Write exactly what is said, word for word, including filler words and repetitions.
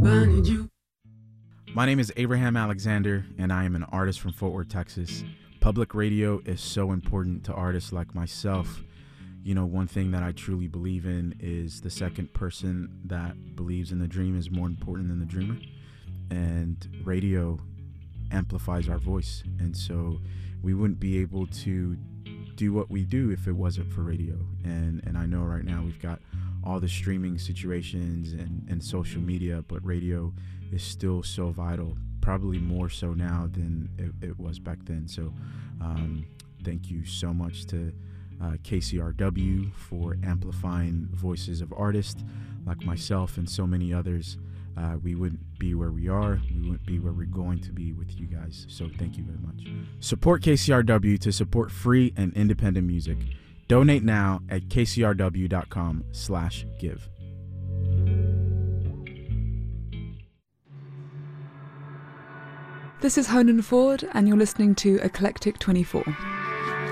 I need you. My name is Abraham Alexander, and I am an artist from Fort Worth, Texas. Public radio is so important to artists like myself. You know, one thing that I truly believe in is the second person that believes in the dream is more important than the dreamer. And radio amplifies our voice. And so we wouldn't be able to do what we do if it wasn't for radio. And and I know right now we've got all the streaming situations and, and social media, but radio is still so vital, probably more so now than it, it was back then. So um, thank you so much to uh, K C R W for amplifying voices of artists like myself and so many others. Uh, we wouldn't be where we are. We wouldn't be where we're going to be with you guys. So thank you very much. Support K C R W to support free and independent music. Donate now at kcrw.com slash give. This is Honan Ford, and you're listening to Eclectic twenty-four.